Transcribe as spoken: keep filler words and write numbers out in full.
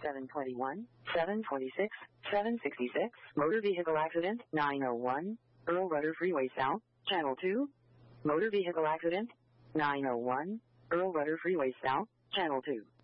seven twenty-one, seven twenty-six, seven sixty-six. Motor vehicle accident, nine oh one. Earl Rudder Freeway South, Channel two. Motor vehicle accident, nine oh one. Earl Rudder Freeway South, Channel two.